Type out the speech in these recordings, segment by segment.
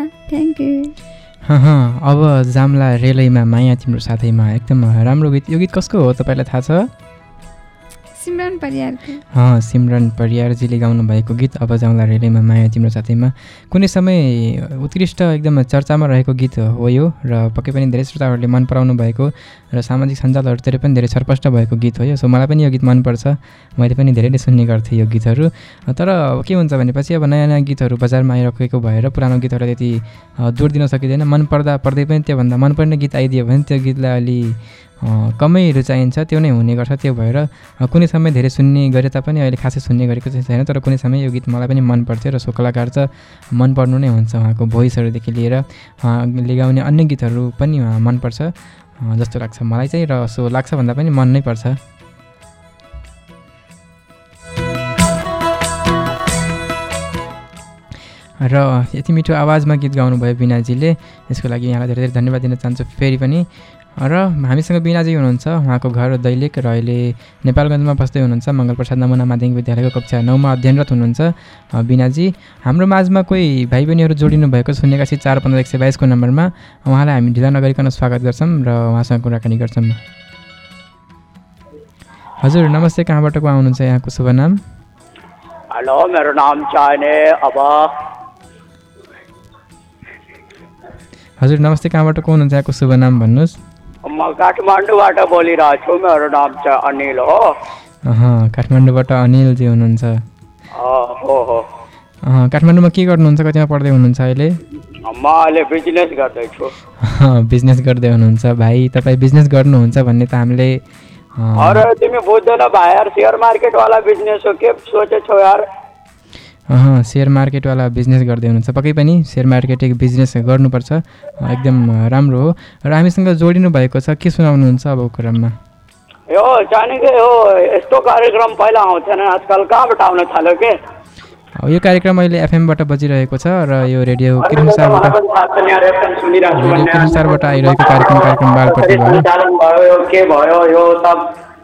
Thank you. अब जाम्ला रेलैमा माया तिम्रो साथैमा एकदम राम्रो गीत। यो गीत कसको हो तपाईँलाई थाहा छ? सिमरन परियारको। सिमरन परियारजीले गाउनु भएको गीत अब जाउँला रेलैमा माया तिम्रो साथैमा कुनै समय उत्कृष्ट एकदम चर्चामा रहेको गीत हो यो र पक्कै पनि धेरै श्रोताहरूले मन पराउनु भएको र सामाजिक सञ्जालहरूतिर पनि धेरै छरपष्ट भएको गीत हो यो। सो मलाई पनि यो गीत मनपर्छ, मैले पनि धेरैले सुन्ने गर्थेँ यो गीतहरू। तर के हुन्छ भनेपछि अब नयाँ नयाँ गीतहरू बजारमा आइरहेको भएर पुरानो गीतहरूलाई त्यति जोड दिन सकिँदैन। मन पर्दा पर्दै पनि त्योभन्दा मनपर्ने गीत आइदियो भने त्यो गीतलाई अलि कमै रुचाइन्छ, त्यो नै हुने गर्छ। त्यो भएर कुनै समय धेरै सुन्ने गरे तापनि अहिले खासै सुन्ने गरेको चाहिँ छैन। तर कुनै समय यो गीत मलाई पनि मन पर्थ्यो र सो कलाकार त मन पर्नु नै हुन्छ। उहाँको भोइसहरूदेखि लिएर उहाँले गाउने अन्य गीतहरू पनि मनपर्छ जस्तो लाग्छ मलाई चाहिँ, र सो लाग्छ भन्दा पनि मन नै पर्छ। र यति मिठो आवाजमा गीत गाउनुभयो बिनाजीले, यसको लागि यहाँलाई धेरै धेरै धन्यवाद दिन चाहन्छु फेरि पनि। र हामीसँग बिनाजी हुनुहुन्छ, उहाँको घर दैलेख र अहिले नेपालगञ्जमा बस्दै हुनुहुन्छ। मङ्गलप्रसाद नमुना माध्यमिक विद्यालयको कक्षा 9मा अध्ययनरत हुनुहुन्छ बिनाजी। हाम्रो माझमा कोही भाइ बहिनीहरू जोडिनु भएको 081 को नम्बरमा उहाँलाई हामी ढिला नगरिकन स्वागत गर्छौँ र उहाँसँग कुराकानी गर्छौँ। हजुर नमस्ते, कहाँबाट को आउनुहुन्छ, यहाँको शुभ नाम? हेलो, मेरो नाम चाहिने अब। हजुर नमस्ते, कहाँबाट को हुनुहुन्छ, यहाँको शुभ नाम भन्नुहोस्? म काठमाडौँबाट बोलिरहेको छु, मेरो नाम चाहिँ अनिल हो। काठमाडौँबाट अनिलजी हुनुहुन्छ? हो। काठमाडौँमा के गर्नुहुन्छ, कतिमा पढ्दै हुनुहुन्छ अहिले? म अहिले बिजनेस गर्दैछु। बिजनेस गर्दै हुनुहुन्छ भाइ, तपाईँ बिजनेस गर्नुहुन्छ भन्ने त हामीले अरे तिमी बुझ्दैन भाइ यार, सेयर मार्केटवाला बिजनेस हो, के सोचेछौ यार? सेयर मार्केटवाला बिजनेस गर्दै हुनुहुन्छ, पक्कै पनि सेयर मार्केटिङ बिजनेस गर्नुपर्छ, एकदम राम्रो हो। र हामीसँग जोडिनु भएको छ, के सुनाउनुहुन्छ अब क्रममा? यो जानेकै हो, यस्तो कार्यक्रम पहिला आउँथेन, आजकल कहाँबाट आउन थाल्यो के? यो कार्यक्रम अहिले एफएमबाट बजिरहेको छ र यो रेडियो किर्मसारबाट आइरहेको कार्यक्रम बालपट्टि भयो। के भयो यो सब?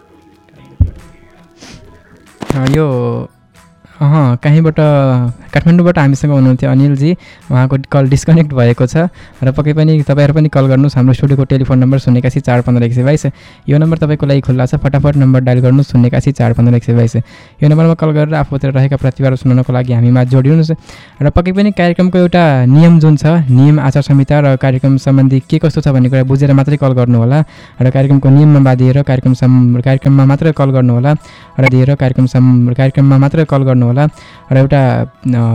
यो कहीँबाट काठमाडौँबाट हामीसँग हुनुहुन्थ्यो अनिलजी, उहाँको कल डिस्कनेक्ट भएको छ र पक्कै पनि तपाईँहरू पनि कल गर्नुहोस्। हाम्रो स्टुडियोको टेलिफोन नम्बर 081 यो नम्बर तपाईँको लागि खुल्ला छ, फटाफट नम्बर डायल गर्नुहोस् 081 यो नम्बरमा कल गरेर आफूतिर रहेका प्रतिभाहरू सुनाउनको लागि हामीमा जोडिनुहोस्। र पक्कै पनि कार्यक्रमको एउटा नियम जुन छ, नियम आचार संहिता र कार्यक्रम सम्बन्धी के कस्तो छ भन्ने कुरा बुझेर मात्रै कल गर्नुहोला र कार्यक्रमको नियममा बाँधिएर कार्यक्रममा मात्रै कल गर्नुहोला र दिएर कार्यक्रममा मात्रै कल गर्नुहोला र एउटा